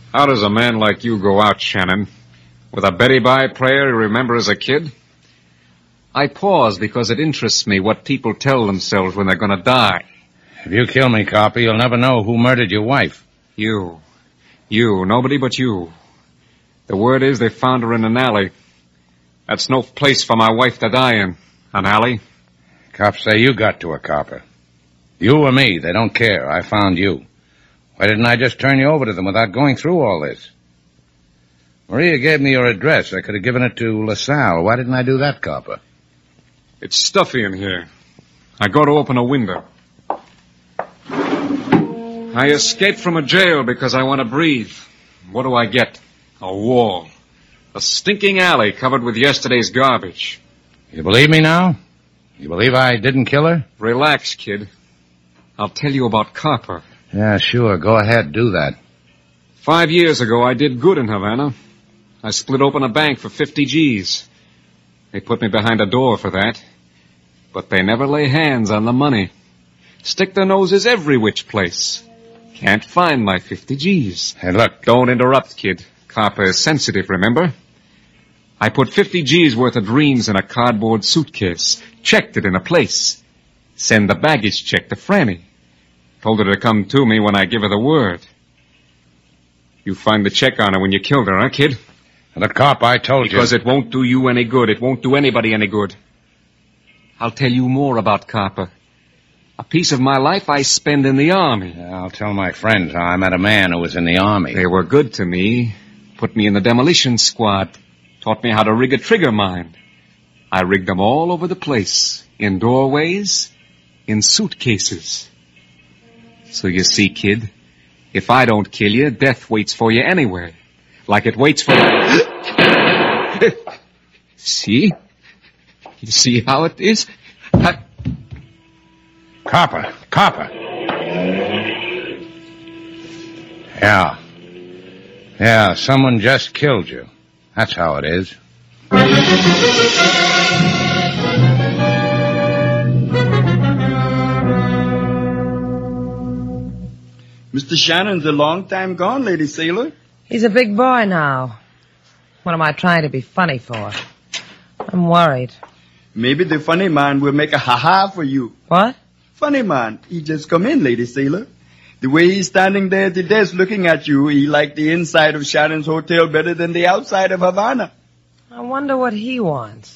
How does a man like you go out, Shannon? With a Betty Bye prayer you remember as a kid? I pause because it interests me what people tell themselves when they're going to die. If you kill me, Copper, you'll never know who murdered your wife. You, nobody but you. The word is they found her in an alley. That's no place for my wife to die in, an alley. Cops say you got to her, Copper. You or me, they don't care. I found you. Why didn't I just turn you over to them without going through all this? Maria gave me your address. I could have given it to LaSalle. Why didn't I do that, Copper? It's stuffy in here. I go to open a window. I escaped from a jail because I want to breathe. What do I get? A wall. A stinking alley covered with yesterday's garbage. You believe me now? You believe I didn't kill her? Relax, kid. I'll tell you about Copper. Yeah, sure. Go ahead. Do that. 5 years ago, I did good in Havana. I split open a bank for 50 G's. They put me behind a door for that. But they never lay hands on the money. Stick their noses every which place. Can't find my 50 G's. Hey, look. Don't interrupt, kid. Copper is sensitive, remember? I put 50 G's worth of dreams in a cardboard suitcase. Checked it in a place. Send the baggage check to Franny. Told her to come to me when I give her the word. You find the check on her when you killed her, huh, kid? The cop, I told you. Because it won't do you any good. It won't do anybody any good. I'll tell you more about Copper. A piece of my life I spend in the Army. I'll tell my friends how I met a man who was in the Army. They were good to me. Put me in the demolition squad. Taught me how to rig a trigger mine. I rigged them all over the place. In doorways. In suitcases. So you see, kid, if I don't kill you, death waits for you anywhere. Like it waits for... See? You see how it is? Copper. Yeah, someone just killed you. That's how it is. Mr. Shannon's a long time gone, Lady Sailor. He's a big boy now. What am I trying to be funny for? I'm worried. Maybe the funny man will make a ha-ha for you. What? Funny man, he just come in, Lady Sailor. The way he's standing there at the desk looking at you, he liked the inside of Shannon's hotel better than the outside of Havana. I wonder what he wants.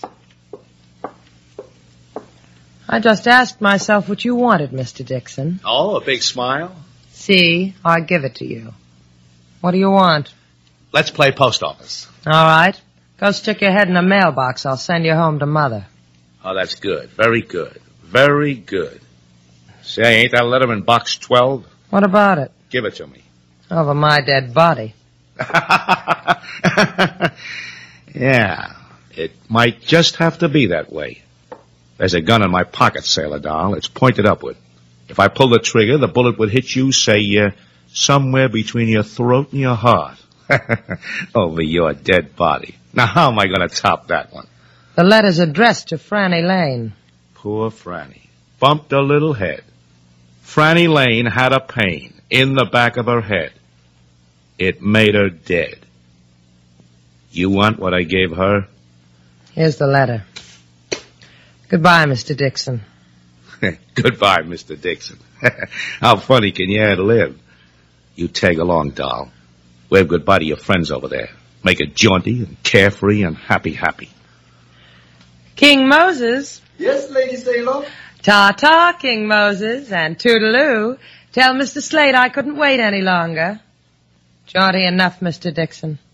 I just asked myself what you wanted, Mr. Dixon. Oh, a big smile? See, I give it to you. What do you want? Let's play post office. All right. Go stick your head in a mailbox. I'll send you home to Mother. Oh, that's good. Very good. Very good. Say, ain't that letter in box 12? What about it? Give it to me. Over my dead body. Yeah, it might just have to be that way. There's a gun in my pocket, Sailor Doll. It's pointed upward. If I pull the trigger, the bullet would hit you, say, somewhere between your throat and your heart. Over your dead body. Now, how am I going to top that one? The letter's addressed to Franny Lane. Poor Franny. Bumped a little head. Franny Lane had a pain in the back of her head. It made her dead. You want what I gave her? Here's the letter. Goodbye, Mr. Dixon. Goodbye, Mr. Dixon. How funny can you ad lib? You tag along, doll. Wave goodbye to your friends over there. Make it jaunty and carefree and happy. King Moses. Yes, Lady Sailor. Ta-ta, King Moses, and toodaloo. Tell Mr. Slade I couldn't wait any longer. Jaunty enough, Mr. Dixon.